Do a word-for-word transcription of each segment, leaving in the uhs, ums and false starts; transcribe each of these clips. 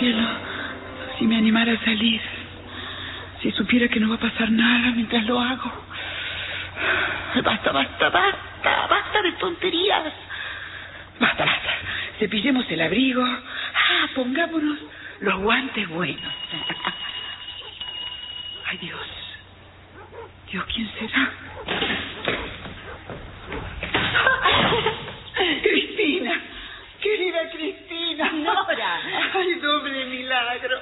cielo, si me animara a salir, si supiera que no va a pasar nada mientras lo hago. Basta, basta, basta, basta de tonterías. Basta, basta. Cepillemos el abrigo. Ah, pongámonos los guantes buenos. Ay, Dios. Dios, ¿quién será? Cristina. Querida Cristina. Nora. Ay, doble milagro.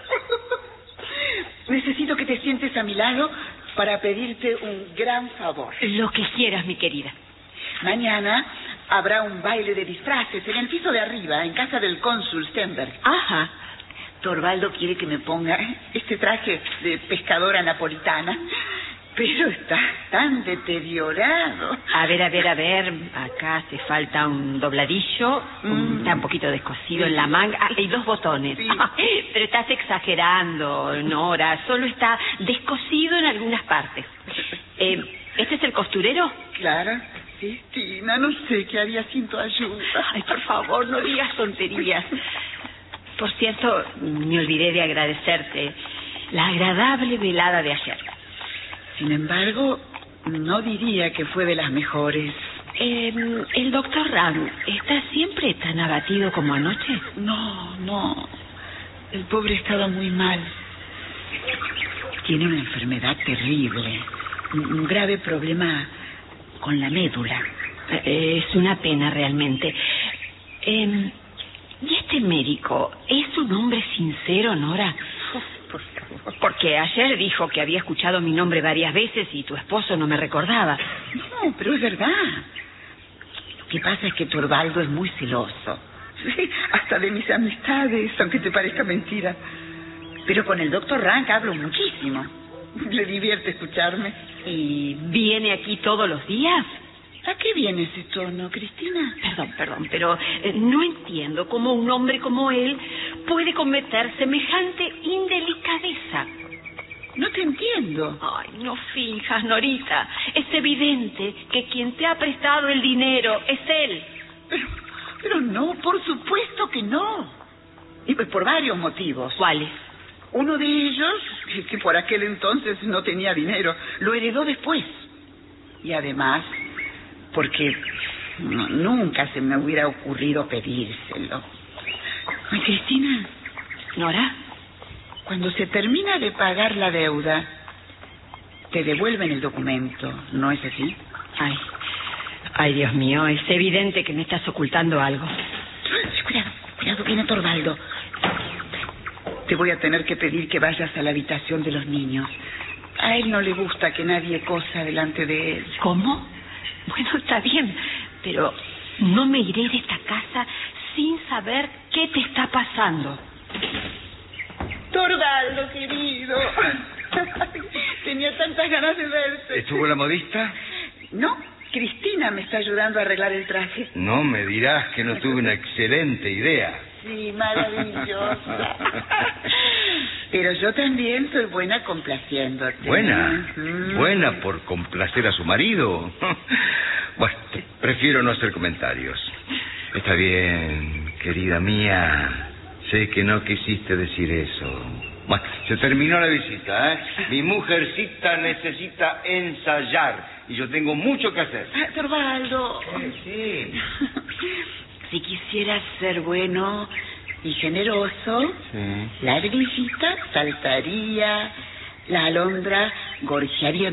Necesito que te sientes a mi lado para pedirte un gran favor. Lo que quieras, mi querida. Mañana habrá un baile de disfraces en el piso de arriba, en casa del cónsul Stenberg. Ajá. Torvaldo quiere que me ponga este traje de pescadora napolitana, pero está tan deteriorado. A ver, a ver, a ver. Acá hace falta un dobladillo. Mm. Está un poquito descosido sí. en la manga. Ah, y dos botones. Sí. Pero estás exagerando, Nora. Solo está descosido en algunas partes. Eh, ¿Este es el costurero? Claro. Cristina, no sé qué haría sin tu ayuda. Ay, por favor, no digas tonterías. Por cierto, me olvidé de agradecerte la agradable velada de ayer. Sin embargo, no diría que fue de las mejores. Eh, ¿El doctor Ram está siempre tan abatido como anoche? No, no. El pobre estaba muy mal. Tiene una enfermedad terrible. Un grave problema con la médula. Eh, es una pena realmente. Eh, ¿Y este médico es un hombre sincero, Nora? Por favor. Porque ayer dijo que había escuchado mi nombre varias veces y tu esposo no me recordaba. No, pero es verdad. Lo que pasa es que Torvaldo es muy celoso. Sí, hasta de mis amistades, aunque te parezca mentira. Pero con el doctor Rank hablo muchísimo. Le divierte escucharme. ¿Y viene aquí todos los días? ¿A qué viene ese tono, Cristina? Perdón, perdón, pero eh, no entiendo cómo un hombre como él puede cometer semejante indelicadeza. No te entiendo. Ay, no finjas, Norita. Es evidente que quien te ha prestado el dinero es él. Pero, pero no, por supuesto que no. Y pues por varios motivos. ¿Cuáles? Uno de ellos, que por aquel entonces no tenía dinero, lo heredó después. Y además, porque no, nunca se me hubiera ocurrido pedírselo. Ay, Cristina. ¿Nora? Cuando se termina de pagar la deuda, te devuelven el documento, ¿no es así? Ay, ay, Dios mío, es evidente que me estás ocultando algo. Cuidado, cuidado, viene Torvaldo. Te voy a tener que pedir que vayas a la habitación de los niños. A él no le gusta que nadie cosa delante de él. ¿Cómo? Bueno, está bien, pero no me iré de esta casa sin saber qué te está pasando. Torvaldo, querido. Tenía tantas ganas de verte. ¿Estuvo la modista? No, Cristina me está ayudando a arreglar el traje. No me dirás que no tuve una excelente idea. Sí, maravillosa. Pero yo también soy buena complaciéndote. ¿Buena? Mm. ¿Buena por complacer a su marido? Bueno, prefiero no hacer comentarios. Está bien, querida mía. Sé que no quisiste decir eso. Bueno, se terminó la visita, ¿eh? Mi mujercita necesita ensayar y yo tengo mucho que hacer. Ah, Torvaldo. Sí, sí. Si quisieras ser bueno y generoso, Sí. la ardillita saltaría, la alondra gorjearía